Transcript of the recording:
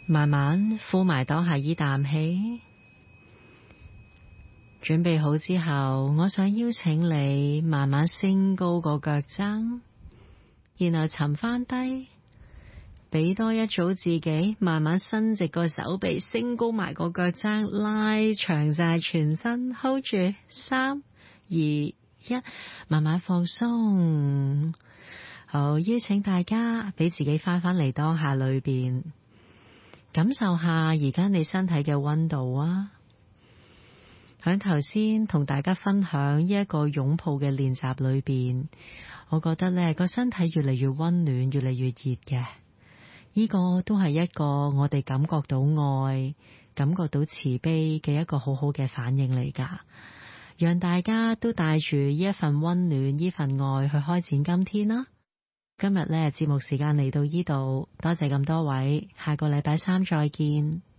慢慢呼埋當下依啖氣，準備好之後，我想邀請你慢慢升高個腳踭，然後沉翻低，俾多一組自己慢慢伸直個手臂，升高埋個腳踭，拉長晒全身 ，hold 住3、2、1，慢慢放鬆。好，邀請大家俾自己翻返嚟當下裏邊。感受下而家你身體嘅溫度啊！響頭先同大家分享呢一個擁抱嘅練習裏邊，我覺得呢個身體越嚟越溫暖，越嚟越熱嘅。呢個都係一個我哋感覺到愛、感覺到慈悲嘅一個好好嘅反應嚟㗎。讓大家都帶住呢一份溫暖、呢份愛去開展今天啦！今日呢節目時間嚟到呢度，多謝咁多位，下個禮拜3再見。